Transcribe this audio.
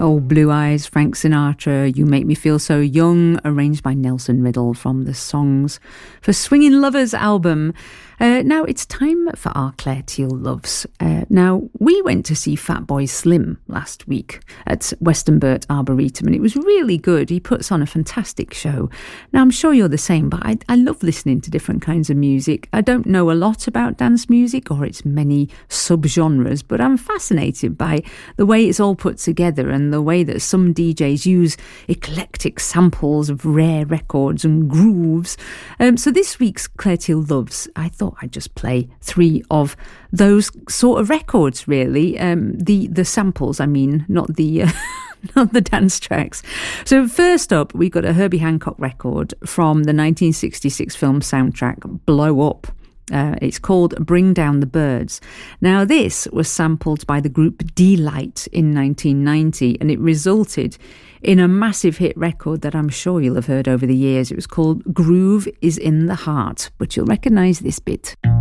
Oh, Blue Eyes, Frank Sinatra, You Make Me Feel So Young, arranged by Nelson Riddle from the Songs for Swingin' Lovers album. Now it's time for our Claire Teal Loves. Now, we went to see Fatboy Slim last week at Westonbirt Arboretum, and it was really good. He puts on a fantastic show. Now, I'm sure you're the same, but I love listening to different kinds of music. I don't know a lot about dance music or its many subgenres, but I'm fascinated by the way it's all put together and the way that some DJs use eclectic samples of rare records and grooves. So this week's Claire Teal Loves, I thought I'd just play three of those sort of records, really. The samples, I mean, not the not the dance tracks. So first up, we got a Herbie Hancock record from the 1966 film soundtrack Blow Up. It's called Bring Down the Birds. Now, this was sampled by the group D-Light in 1990, and it resulted in a massive hit record that I'm sure you'll have heard over the years. It was called Groove is in the Heart, but you'll recognise this bit.